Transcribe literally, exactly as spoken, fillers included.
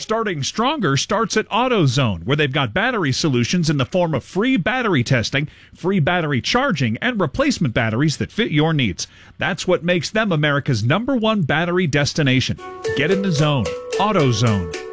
Starting stronger starts at AutoZone, where they've got battery solutions in the form of free battery testing, free battery charging, and replacement batteries that fit your needs. That's what makes them America's number one battery destination. Get in the zone. AutoZone.